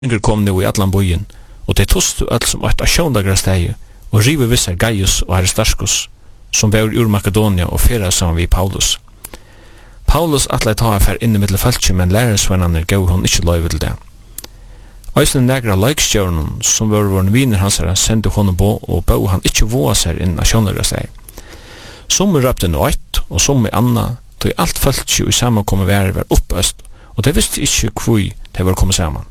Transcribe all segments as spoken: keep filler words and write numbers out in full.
Inger kom nu i allan bojen, og de tostu öll som åtta sjóndagra stegi, og rive vissar Gaius og Aristarchus, som beur ur Makedonia og fyrra saman vi Paulus. Paulus atlai ta affær inn i middel falskje, men lærersvennane gav hon ikkje løyve til det. Øysten negra laikstjørnum, som var våren viner hansara, sendte hon på, og bau han ikkje våa seg inn av sjóndagra stegi. Som røpte no eitt, og som i anna, tog alt falskje i samankommet væri var oppøst, og de visste ikkje kvui de var kommet saman.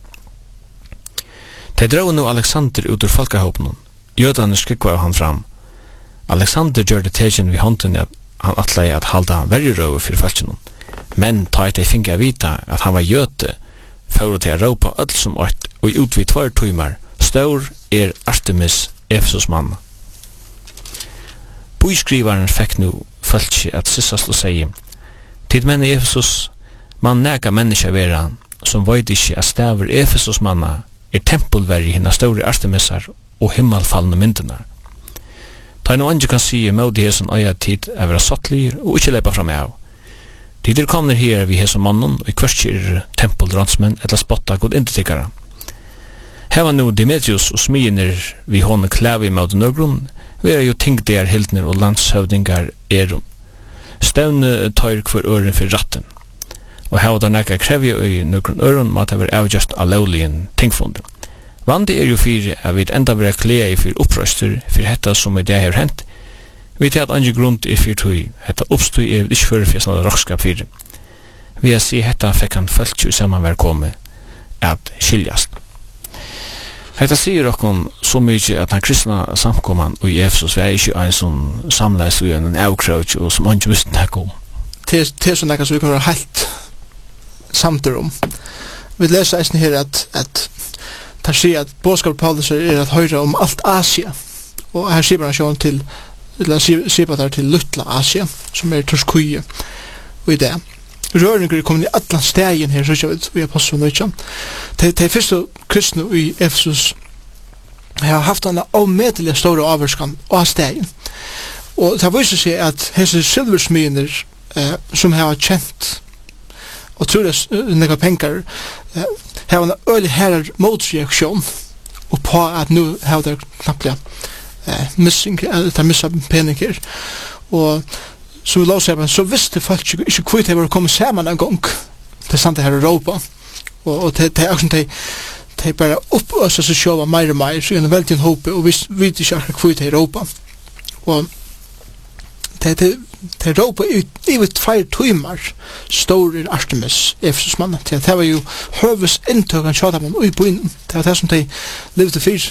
De drog nu Alexander ut ur folkehåpnen. Jødane skikva han fram. Alexander gjør det tegjen vid hånden at han atlei at halda verjerøve for falskjennom. Men ta et de finge vita at han var jøte, for til å råpa öll som ått, og utvid tvar tøymar, stor er Artemis, Efesos mann. Boiskrivaren fekk nu falskje at sissast og seie, tid menn i Efesos, man nega menneska vera, som veit ikkje at staver Efesos manna, er tempelverri hinna store Artemisar og himmelfallne myndenar. Ta no andre kan sige modi hesson øya tid er vera sottlir og ikkje leipa fram av. Tider kommer her vi hesson mannen og i kvarskir tempeldrandsmenn etla spotta god indetikara. Heva nu Demetrius og sminer vi håne klævi modi nøgrun, vi er jo tingdear hildner og landshøvdingar erum. Stevne tøyr kvar øren for ratten. Og heva da nekka krevja i nøgrun øren mat hever avgjast av lovligen tingfunden. Vandi er jo fyrir at vi enda vera klea i fyrir opprøster fyrir hetta som i det har hent. Vi tar at andre grunn er fyrir tøy, hetta oppstøy er ikke fyrir fyrir sånn rockskap fyrir. Vi har si hetta fekk han følt jo saman vær komme at skiljast. Hetta sier okkon så mykje at han kristna samkomman og i Efesos vi er ikke en sånn samleis og en avkrauts og som han ikke visste nek om. Det er sånn nekka som vi kan være helt samter om. Vi leser eisen her at, at han sier at bådskap Paulus er at høyre om alt Asia. Og her sier han sjån til, eller sier på der til Lutla Asia, som er Torskuje. Og i det. Røringer er kommet i atlan stegen her, så ikke vet vi er passet nøytja. De, de første kristne i Efesus har haft en avmedelig store avvarskan av stegen. Og det viser seg at hese silversminer eh, som har kjent og tror det nekka pengar eh, har en øylig herrer motreaksjon og på at nu har det knapplega eh, missing, eller det missa peninger og som vi lov seg så visste folk ikke, ikke kvitt det var å komme saman en gang til samt det her i Europa og, og det, det er akkurat de, de bare oppøsa seg sjåva meir og meir så er det veldig en håpe og vi vet ikke akkurat kvitt det i Europa og det det det råpa ut i vet fire timmar store Artemis Efesos mann det var jo høves inntøkan sjådamen og i byen det var det som de levde fyr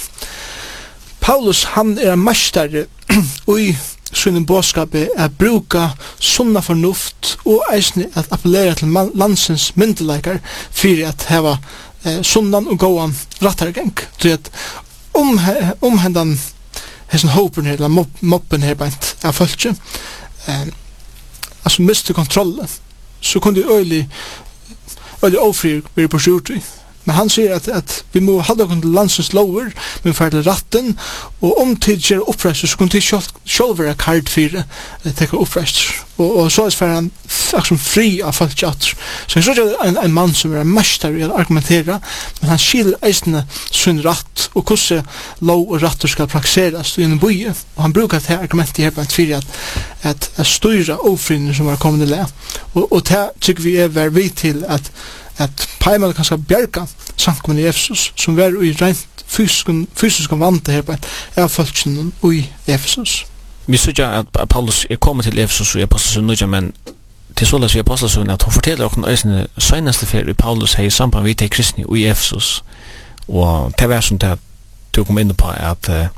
Paulus han er en mestare og i sunnen bådskapet er bruka sunna fornuft og eisne at appellera til landsens myndeleikar fyrir at heva eh, sunnan og gåan rattargeng så at om, om hendan hesson hopen her, eller moppen her beint av fölkje, eh, altså miste kontrollen, så kunne de øylig, øylig ofrir bli på sjurtri. Men han sier at, at vi må halda oss til landsens lover, men for til ratten, og om tid gjør oppreistur, så kunne de selv være kard for å tekke oppreistur. Og, og så er han faktisk fri av folk tjater. Så jeg tror det er en, en mann som er mester i å argumentere, men han skiller eisene sin ratt, og hvordan lov og ratter skal praktiseres i en bøye. Og han bruker det argumentet her på en fyrir at, at, at styre ofrinner som er kommet i le. Og, og det tykker vi er vær vidt til at at Paimel kan skal bjerga samkommen i Efesus, som var i rent fysisk vante her på et av folkene i Efesus. Vi synes at Paulus er kommet til Efesus og er postet nødja, men til så løs vi er postet at hun forteller okken øyne søgnaste fer i Paulus her i samband vi til kristne i Efesus. Og det var som det du kom inn på at uh,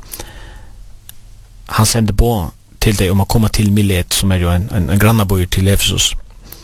han sendte på til deg om å komme til Milet, som er jo en, en, en grannabøyer til Efesus.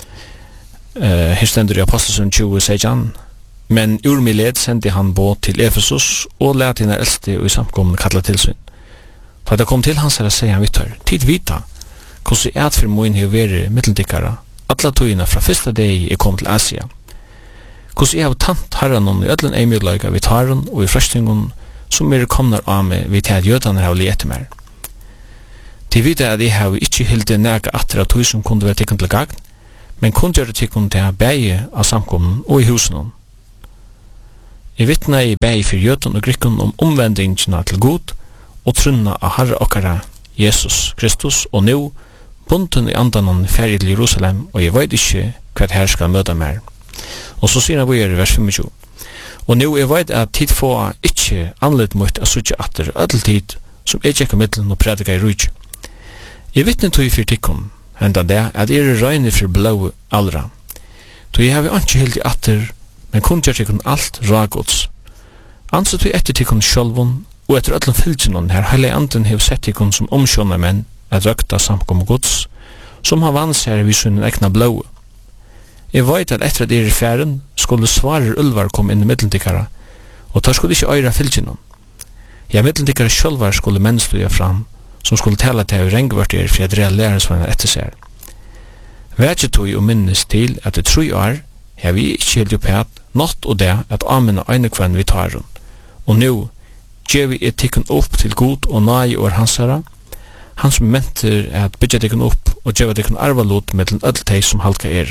Uh, her stender i Apostelsund tjue sejan, men ur Milet sendte han på til Efesus og lærte henne eldste og i samkommen kalla tilsyn. Da det kom til hans her å si han vittar, tid vita, hvordan er at for moen har vært middeldikkara, alle togene fra første dag er kommet til Asia. Hvordan er av tant herren i ødelen eimidløyga vi taren og i frøstingen som er kommet av meg vi til at jødene har liet mer. Til vita at jeg har ikke hilde næga atter av tog som kunne være tikkent til gagn, men kun gjør det tikkun til å beie av samkommen og i husen. Jeg vittna i bæg for jøden og grikken om omvendingene til god og trunna av Herre okkara Jesus Kristus, og nå bunten i andanen ferdig til Jerusalem, og jeg vet ikke hva her skal møte mer. Og så sier han vi er i vers tjuefem. Og nå jeg vet at tid få ikke anledd mot å suttje atter ødel tid som jeg tjekker middelen og predika i rujt. Jeg vittne tog i fyrtikkum, enda det at jeg er røyne for blå allra. Tog jeg har vi ikke helt i atter, men kun gjør tikkun alt ragods. Ansett vi etter tikkun sjolvun, og etter öllum fylgjennom her heilig anden hev sett tikkun som omsjåna menn at røkta samkom gods, som har vans her vi sunnen ekna blå. Jeg vet at etter at er i fjæren skulle svarer ulvar kom inn i middeltikkara, og tar skulle ikke øyra fylgjennom. Ja, middeltikkara sjolvar skulle menn stuja fram, som skulle tala til av rengvart er for at real lærersvannar etter seg. Vætje tog og minnes til at det tru år har vi ikke helt opphatt nått og det at amena øynekvann vi tar hun. Og nå gjør vi et tikkun opp til god og nai og hansara, han som menter at bygja tikkun opp og gjør tikkun arvalot mellom ødeltei som halka er.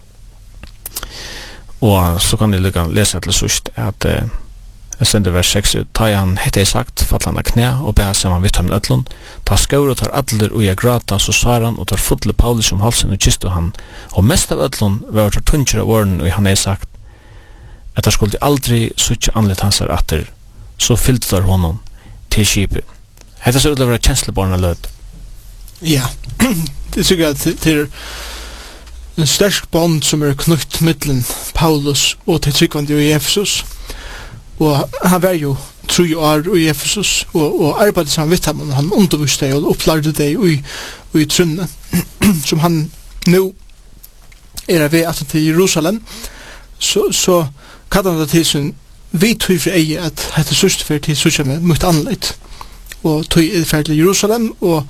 Og så kan jeg lukka lese til sust at uh, jeg sender vers seks ut. Ta han hette jeg sagt, fall han av knæ og beha saman vitt ham ødlun. Ta skaur og tar adler og jeg grata, så svar han og tar fotle Paulus om halsen og kistu han. Og mest av ødlun var tar tunnkjur av åren og han hei sagt at han skulle aldri suttje anlitt hansar atter, så fyllte der honom til skipet. Hetta ser ut til å være kjenslebarna lød. Ja, det tykker jeg at det er en sterk bond som er knutt mittlen Paulus og til tryggvandi i Efesus. Og han var jo tru år i Efesus og, og arbeidde sammen vidt ham, og han underviste deg og opplærde deg i, i trunne, som han nå er ved at til Jerusalem, så, så kallte han det til sin vi tog for eie at dette sørste for til sørste med mot annerledes, og tog er ferdig til Jerusalem, og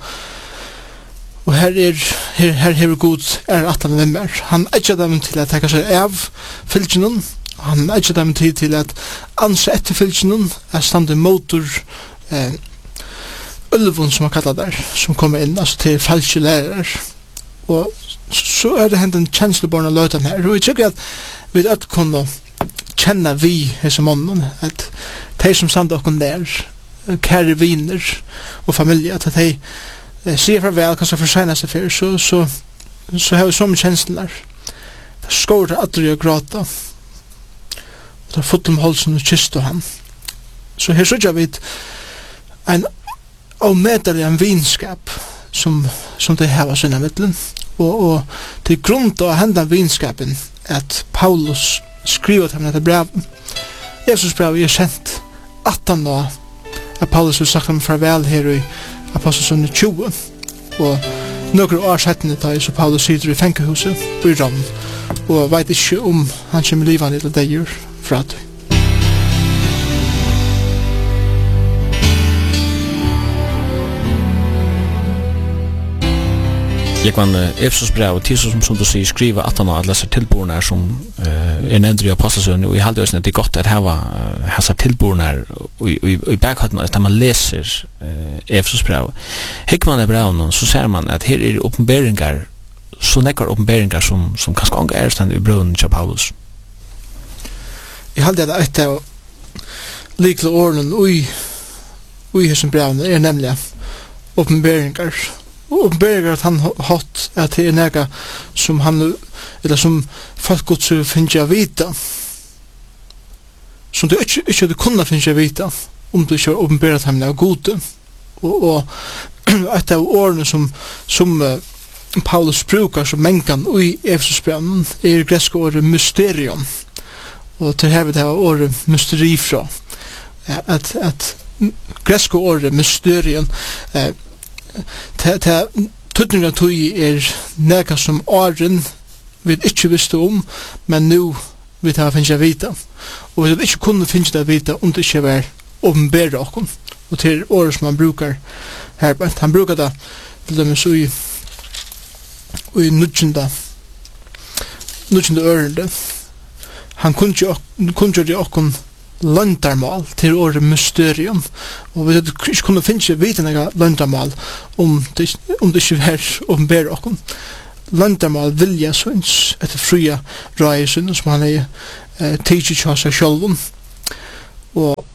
Og her er, her, her hever god er at han er med. Han er ikke dem til at jeg seg av fylgjennom. Han er ikke dem til, til at anse etter fylgjennom er stande motor eh, ulven som han kallar der, som kommer inn, altså til falske lærere. Og så er det hendt en kjensleborna løten her. Og jeg tykker at vi er kunne kjenne vi hese månen, at de som stande okken der, kære viner og familie, at de sier farvel, kanskje for senest til fyr, så, så, så har vi så mye kjenslen der. Det skår til at og gråta. Og tar fot om halsen og kyst og han. Så her så vi en avmedelig en vinskap som, som det her var sinne middelen. Og, og til grunn til å hende vinskapen at Paulus skriver til ham dette brev. Jesus brev er kjent at han nå at Paulus har sagt ham farvel her i Apostelsen tjue, og nokre år settene da så Paulus sitter i fengehuset i Rom, og vet ikke om han kommer livet til det gjør fra det. Jeg kan Efesos brev, og som, som du sier, skriva at han har alle tilbordene som uh, er nevnt i Apostelsønnen, og jeg halte også at det er godt at her var uh, hans tilbordene i bakhånden at man leser uh, Efesos brev. Hikker man i brevene, så ser man at her er oppenberingar, så nekkar oppenberingar som, som kanskje ikke er stand i brevene til Paulus. Jeg halte at et av likle årene i, i hesson brevene er nemlig oppenberingar, og oppenberingar at han hatt at det er nega som han, eller som folk godt så finner jeg vita, som du ikke, ikke du kunne finne jeg vita, om du ikke har oppenberet ham av gode. Og, og et av årene som, som uh, Paulus brukar som mengan i Efesusbrevet er greske året mysterium. Og til her vil det ha året mysteri fra. At, at greske året mysterium uh, til tøtninga tog er nega som åren vi ikke visste om, men nu vi tar finnes jeg vita. Og vi ikke kunne finnes jeg vita om det ikke var åpenbære okken. Og til året som han brukar her, han brukar det til dem så i i nudgjenda nudgjenda ørende. Han kunne gjøre okken landarmal til året mysterium, og vi ikke kunne finne vite noe landarmal om det, om det ikke var åpenbære okken. Landarmal vilja syns etter fria røyesen som han er eh, tidsi til seg sjølven. og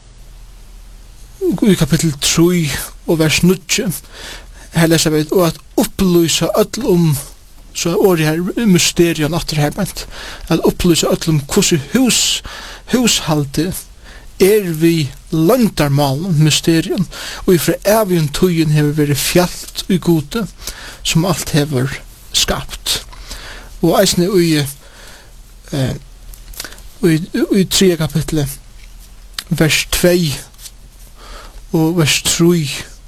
i kapittel tre og vers nio her leser vi og at upplysa öll om så året her mysterion atter her bent at upplysa öll om hvordan hus hushalde er vi landarmalen mysterion og ifra evigen tøyen hever vært fjallt i gode som alt hever skapt og eisne ui eh, ui, ui tre kapitlet vers två og vers tre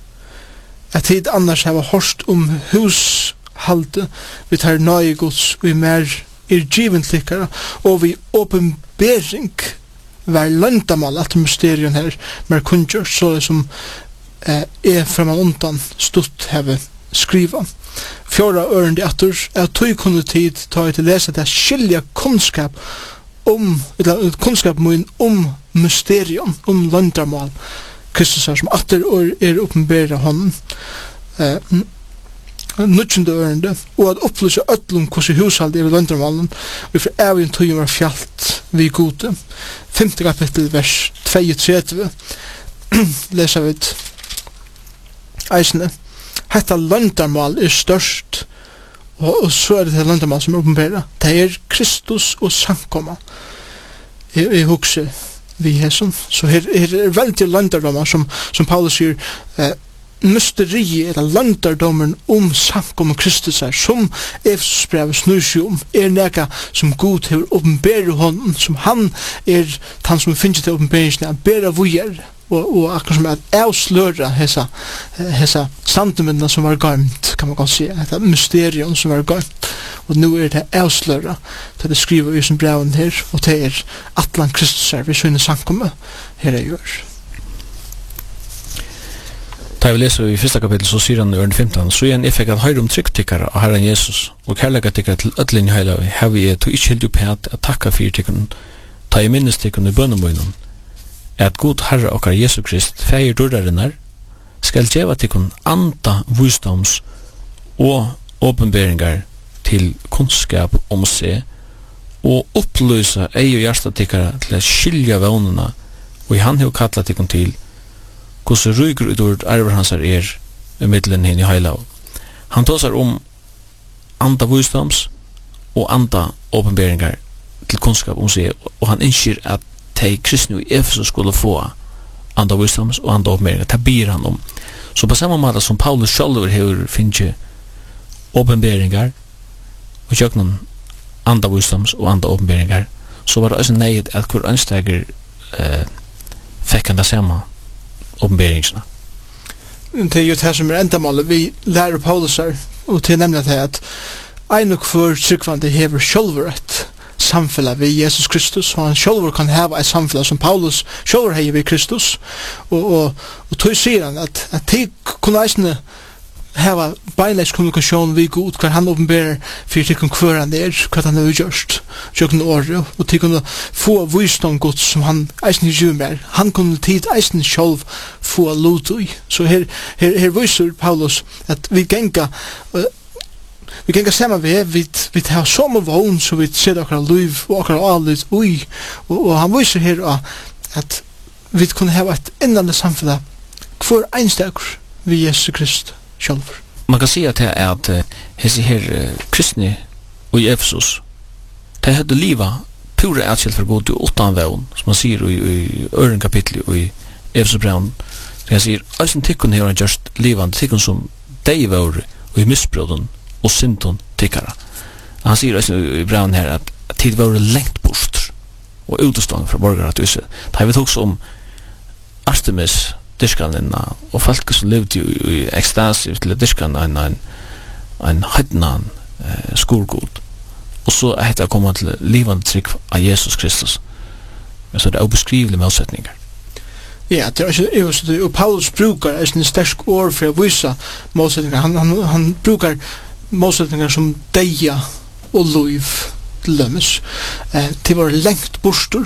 at hit annars hava horst om hushalde vi tar nøye gods og i mer er giventlikkere og vi åpenbering var landamal at mysterion her mer kunngjør så det som eh, er framan undan stutt heve skriva fjora øren de atter er tøy kunne tid ta til lese det skilja kunnskap om eller kunnskap mun om mysterion om landamal Kristus er som atter er oppenbæra hånden eh, nuttjende ørende og at opplyse öllum hvordan hushalde er ved landarmalen og for evig tøyen var fjalt vi gode femte kapittel vers trettio leser vi eisene hetta landarmal er størst og, og så er det det landarmal som er oppenbæra det er Kristus og samkomma jeg, jeg husker vi hesson så her, her er veldig landardomar som, som Paulus sier eh, mysteri eller landardomen om samkomma Kristus er som Efesus brevet snur seg om er neka som Gud hever åpenbære hånden som han er han som finner til åpenbæringen at bæra vujer og, og akkurat som er at avsløra hesa, hesa sandemennene som var gømt kan man godt si et mysterium som var gømt og nu er det avsløra til det skriver i sin breven her og det er atlan Kristus er vi sønne samkomma her er gjør Da jeg leser i første kapittel, så sier han i ørn femten, så igjen jeg fikk at høyre om tryggtikkere av Herren Jesus, og kærlega tikkere til ødelen i heilavi, har vi to ikke helt opp at jeg takker for tikkeren, ta i minnes tikkeren i bønnemøynen, at god Herre okkar Jesu Krist, feir dårdarinnar, skal djeva tikkeren anda visdoms og åpenberingar til kunnskap om seg, og oppløsa ei og hjärsta tikkere til å skilja vånene, og i han har kallat tikkeren til hvordan ryker ut ord arver hans er i middelen hinn i heilav. Han tåsar om anda visdoms og anda åpenberingar til kunnskap om seg, og han innskir at de kristne i Efesus skulle få anda visdoms og anda åpenberingar. Det byr han om. Så på samme måte som Paulus sjálfur hefur finnje åpenberingar og kjøknen anda visdoms og anda åpenberingar, så var det også neid at hver ønsteger eh, fikk han det samme åpenberingsna. Det er jo det som er endamålet vi lærer Paulus her, og til nemlig det at ein og hver tryggvande hever sjálfur et samfellet ved Jesus Kristus, og han sjálfur kan heva et samfellet som Paulus sjálfur heier ved Kristus, og, og, og tog sier han at, at de kunne eisne heva beinleis kommunikasjon vi god, hver han åpenberer for de kunne hver han er, hva han er utgjørst, tjøkken året, og de kunne få visdom god som han eisne gjør mer. Han kunne tid eisne sjálf få lot ui. Så her, her, her viser Paulus at vi genga uh, vi genga saman vi vi, vi har som vogn så vi ser okkar liv og okkar allit ui, og, og han viser her uh, at vi kunne heva et innande samfunnet hver einstakur vi Jesus Krist sjálfur. Man kan si at det er at uh, hese her uh, kristne og i Efesus de hadde liva pura atskilt for god utan vevn, som man sier i, i øren kapittel og i Efesus brevn. Det sier, alls en tikkun har han gjørst livande tikkun som dei var og i misbroden og syndon tikkara. Han sier alls i brevn her at, at tid var lengt bort og utestående fra borgare at visse. Det har vi også om Artemis dyrkanina og folk som levde i, i ekstasi til dyrkan en, en, en høydnan eh, skurgod. Og så er det å komme til livande trygg av Jesus Kristus. Men så er det obeskrivelige målsetninger. Ja, det er ikke det, og Paulus brukar en sterk ord for å vise målsetninger. Han, han, han brukar målsetninger som deia og liv til dømes. Eh, det var lengt bostor,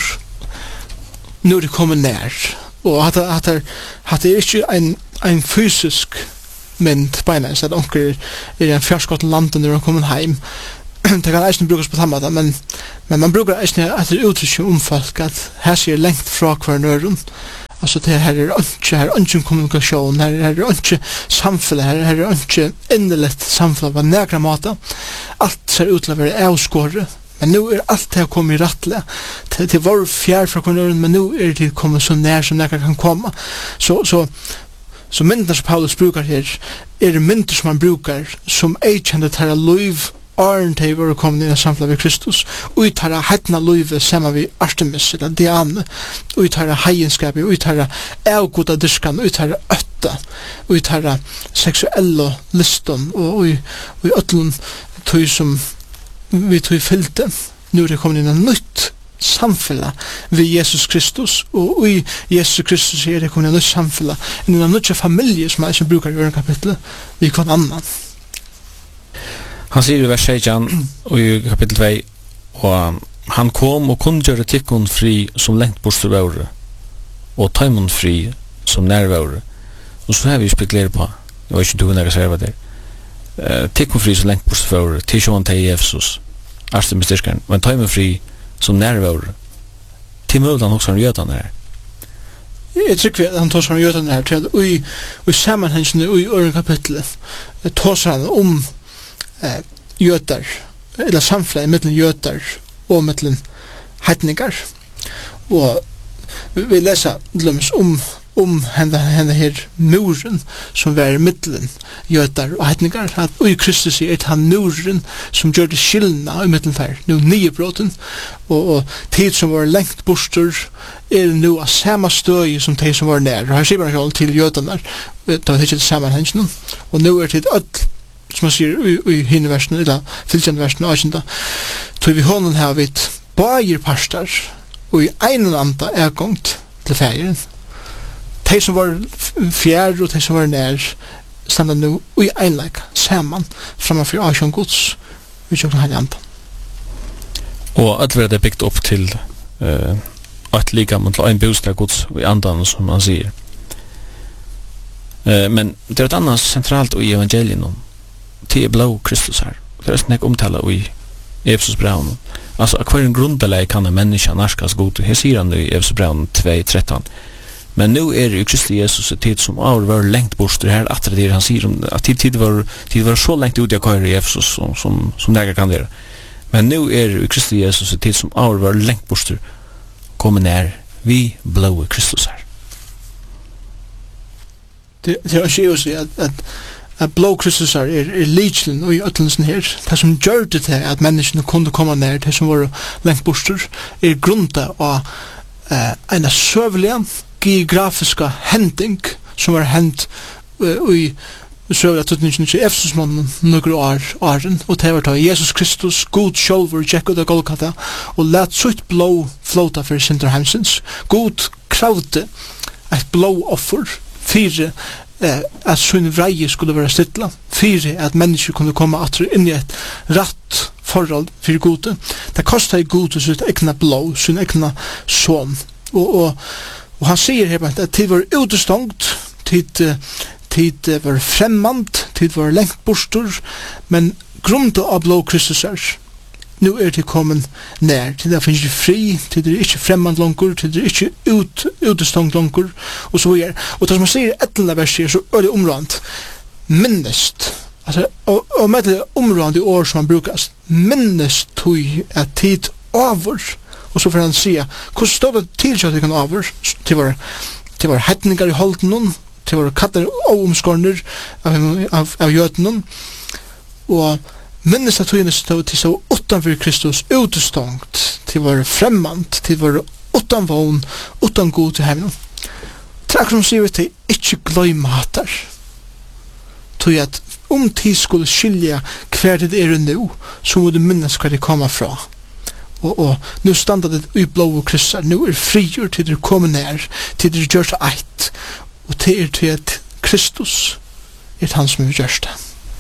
nå er det kommet nær. Og at, at, at, at det er ikke en, en fysisk mynd beinleis, at onker er i en fjarskott landet når han kommer heim. det kan eisen brukas på samme, men, men man brukar eisen etter uttryck om folk at her sier lengt fra hver nøren. Altså det her er ikke, her er ikke kommunikasjon, her er ikke samfunnet, her er ikke innelett samfunnet på nægra måte. Alt ser ut til å være avskåret, men nu er alt det kommet i rattelig. Det, det var fjær fra hver nøren, men nu er det kommet så nær som nægra kan komme. Så, så Så myndene som Paulus brukar her, er mynder som han brukar som ei kjente til å lov åren til å komme inn i samfunnet ved Kristus, og i tar hettene løyve sammen ved Artemis, eller Diane, og i tar heienskapet, og i tar avgoda dyrkan, og i tar øtta, og i tar seksuelle liston, og i øtlen tog som vi tog fylte. Nå er det kommet inn i nytt samfunnet ved Jesus Kristus, og i Jesus Kristus er det kommet inn i nytt samfunnet, inn i nytt familie som jeg ikke bruker i øren kapitlet, vi kan annan. Han sier i vers sexton og i kapittel två, og han kom og kunne gjøre tikkun fri som lengt bostur våre, og taimon fri som nær våre. Og så har vi spekuleret på, jeg vet ikke du når jeg sier hva det er, tikkun fri som lengt bostur våre, til sjåan til Jesus, Artemis dyrkaren, men taimon fri som nær våre, til mulig han også har gjøtan her. Jeg tror at han tar seg gjøtan her, til at i sammenhengene i øren kapitlet, tar seg han om Eh, jötar eller samfället mellan jötar och mellan heidningar, och vi, vi läser glöms om om henne henne här muren som var mellan jötar och heidningar, att i Kristus är han muren som gör det skillna i mellan fär nu nio brotten, och, och tid som var längt bostor är nu av samma stöj som tid som var när, och här ser man ju till jötarna det var inte sammanhängen, och nu är det öll som man sier i hinne versen, eller fylkjende versen, og ikke da, tog vi hånden her vidt bager parstar, og i einen anda er gongt til færen. De som var fjær og de som var nær, standa nu i einleik, saman, framfor Asjon Gods, vi tjokken her i anda. Og alt var det byggt opp til uh, at lika mot ein bostad Gods i andan, som man sier. Uh, men det er et annet sentralt i evangelien om til er blå Kristus her. Det er snakk omtala i Efesus braun. Altså, hver en grundeleg kan en menneska narskas god. Her sier han i Efesus braun två tretton. Men nu er det jo Kristi Jesus et tid som av var lengt bostur her, at det han sier om at tid, tid, var, tid var så lengt ut i akkurat i Efesus som, som, som nega kan være. Men nu er det jo Kristi Jesus et tid som av var lengt bostur kommer nær vi blå Kristus her. Det, det er ikke å si at, at at blå Kristus er, er lidselen og i øtlensen her. Det som gjør det til at menneskene kunne komme ned, det som var lengt bostur, er grunnet av eh, en søvelige geografiske hending som var hent uh, i søvelige tøtningen til Efesusmannen noen år, åren, og det var da Jesus Kristus, God sjølver, gikk ut av Golgata, og let sutt blå flåta for Sinter Hemsens. God kravde et blå offer, fire eh, at sunn vreie skulle være stittla, fire at mennesker kunne komme atru inn i et ratt forhold for gode. Det kostet gode sitt egna blå, sin egna son. Og, og, og han sier her at tid var utestångt, tid, tid var fremmand, tid var lengt bostor, men grunnet av blå Kristus er, nu er det kommet nær, til det finnes det fri, til det er ikke fremmand langer, til det er ikke ut, utestångt langer, og så videre. Og det som man sier i etter verset, så er det området minnest, altså, og, og med det området i år som man brukes, minnest tog at tid over, og så får han si, hvordan står det til at vi kan over, til våre, til våre hettninger i holden, til våre katter og omskårner av, av, av jøtenen, og minnes at togene stod til så utanfor Kristus utestångt, til våre fremmant, til våre utan vån, utan god til hemmen. Trakk som sier vi til ikke gløyme hatter, tog at om tid skulle skilja hver det er nu, så må du minnes hva det kommer fra. Og, og nu standa det i blå og kryssar, nu er frigjort til det kommer nær, til det gjør det eit, og til er til at Kristus er han som er gjørst det.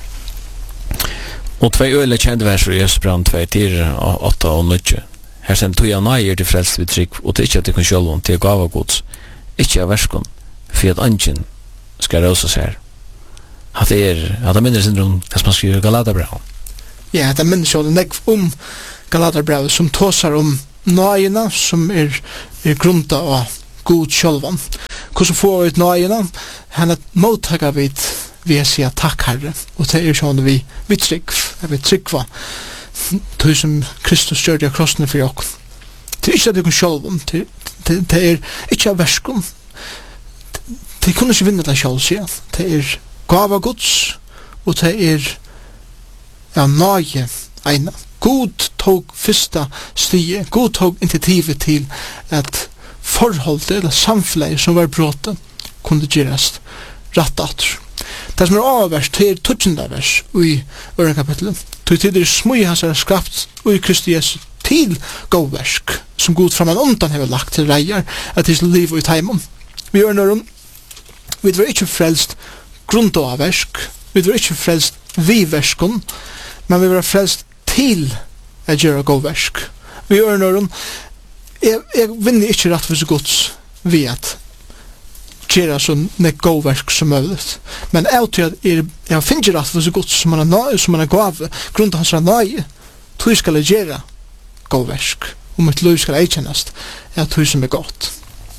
Og tvei øyla kjent vers i Efesbrand två, til åtta og nio. Her sen tog jeg nøyer til frelst vid trygg, og til ikke at det kan sjølvån til gava gods, ikke av verskon, for at angen skal røsa seg her. At det er, at det minner sin rom, det som man skriver Galaterbrand. ja, det minnes jo nekv om Galaterbrevet som tåsar om nøyene som er, er grunta av god sjølvan. Hvordan får vi ut nøyene? Han er mottaket vid vi sier takk Herre, og det er sånn vi, vi trygg, vi tryggva det som Kristus gjør det av krossene for oss. Det er ikke at det er sjølvan, det, det, det er ikke av verskon. Det kunne ikke vinne det sjølv, sier det er gava Guds, og det er ja, nøye ene. God tog fyrsta stige, God tog initiativet til at forholdet eller samfunnet som var bråte kunne gjøres rattat. Det som er avvers, det er tutsjende vers i øren kapitlet. Det er smøy hans er skrapt i Kristi Jesus til gåversk som God framan undan har lagt til reier at det er liv og i teimen. Vi gjør når vi var ikke frelst grunnt av versk, vi var ikke frelst vi verskon, men vi var frelst til å gjøre gåversk. Vi gjør når jeg, jeg vinner ikke rett for så gods ved at gjøre sånn nek gåverk som mulig. Men jeg tror at jeg, jeg finner rett for så gods som man er, som man er gav, grunnt av hans er nøye, tog skal jeg gjøre gåverk, og mitt liv skal jeg kjennast, er tog som er godt.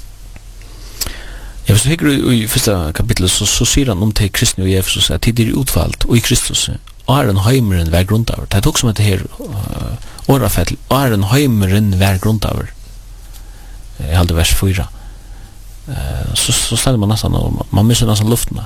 Ja, hvis du hikker i første kapitlet, så, så sier han om til kristne og Jesus at tid er utvalgt og i Kristus, og er en heimeren hver grunntaver. Det er også som at det her uh, årafett, og er en heimeren hver grunntaver. Jeg halde vers fyra. Uh, så, så steller man nesten, og man misser nesten luften.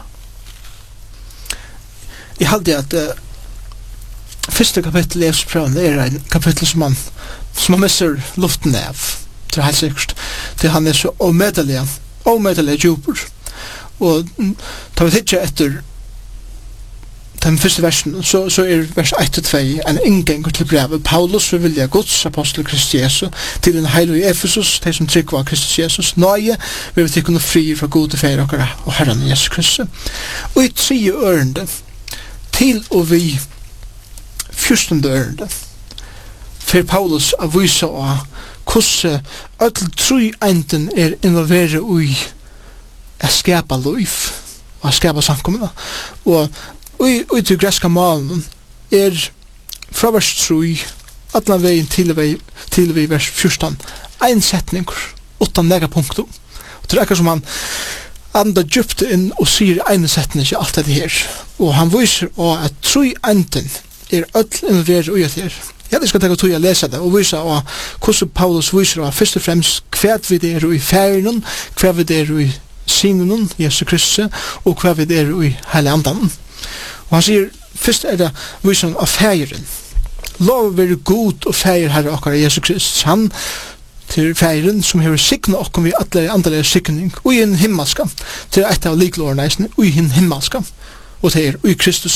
Jeg halde at uh, første kapittel i Efesprøven er en kapittel som man, som man misser luften av. Det er helt sikkert. Det han er så omedelig, omedelig djuper. Og tar vi tidsja etter den første versen, så, så er vers ett og to en inngang til brevet. Paulus vil vilja Guds apostel Kristi Jesu til den heilige Efesus, de som trykker av Kristus Jesus. Nøye vil vi tykke noe fri fra gode feir okkara og Herren Jesus Kristus. Og i tredje ørende, til og vi fyrstende ørende, for Paulus å vise av hvordan ødel tru enten er involveret i å skapa liv, og å skapa samkommende. Og i til greska malen er fra vers tru atlan veien til vi, til vi vers fjortan ein setning utan nega punktum. Og det er ekkert som han anda djupt inn og sier ein setning ikke alt det her. Og han viser også at tru enten er öll involveret i det her. Jeg skal tenke til å lese det og vise av hvordan Paulus viser av først og fremst hva vi er i ferien, hva vi er i synen, Jesus Kristus, og hva vi er i hele andan. Og han sier, først er det visen av ferien. Lov å være god og feir herre okkar Jesus Kristus. Han til ferien som har sikna okkom vi alle andre sikning, og i en himmelska, til et av liklårene, og i en himmelska, og til er i Kristus.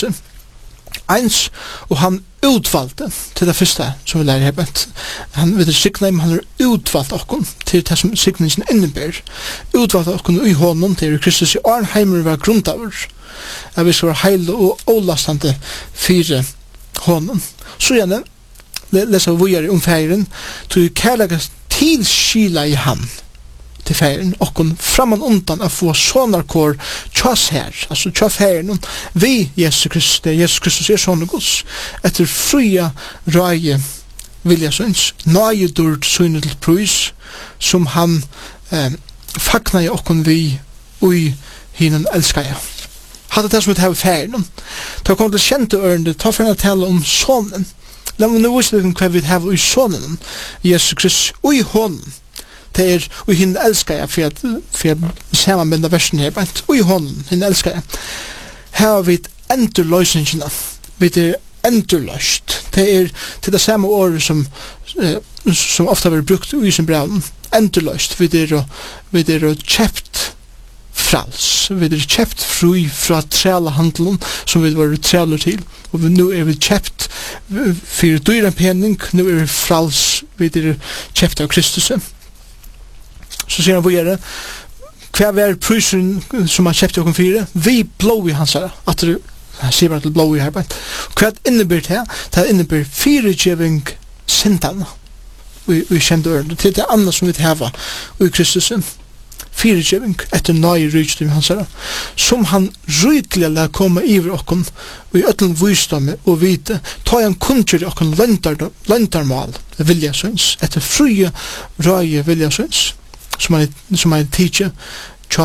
Eins, og han utvalgte til det første som vi lærer her. Han vet sikna, men han har utvalgt okkom til det som sikningen innebærer. Utvalgt okkom i hånden til Kristus i Arnheimer var grunntaver. At vi skal være heile og ålastande fire hånden. Så gjerne leser vi videre om feiren, til kærlega tilskila i han til feiren, og framan undan å få sånarkår tjas her, altså tja feiren, vi Jesus Kristus, Jesus Kristus er sånne gods, etter fria røye vilja søns, nøye dord sønne til prøys, som han eh, fagna i okkon vi ui hinnen elskar jeg. Hadde det som vi tar feiren, ta kom til kjente ørende, ta for å tale om sonen. La meg nå vise deg hva vi har i sonen, Jesus Kristus, og i hånden. Det er, og henne elskar jeg, for at, for at samanbinda versen her, og i hånden, henne elskar jeg. Her har vi et endurløsningene, vi er endurløst. Det er til det samme året som, eh, som ofte har vært brukt i sin braun, endurløst, vi er, vi er kjept frals. Vi er kjept fri fra trælahandelen som vi var træler til. Og vi, nå er vi kjept for dyra penning, nå er vi frals, vi er kjept av Kristus. Så sier han på gjerne, hva er prysen som han kjept i åkken fire? Vi blå i hans her, at det sier bare til blå i her. Hva innebærer det? Det innebærer firegjeving sintene. Vi kjente ørene til det andre som vi har i Kristus. fyrirgeving etter nøye rydgjum hans herra, som han rydelig la komme iver okkon og i ötlen visdomme og vite, ta han kunngjør i okkon landarmal vilja søns, etter frie røye vilja søns, som han, som han tidsi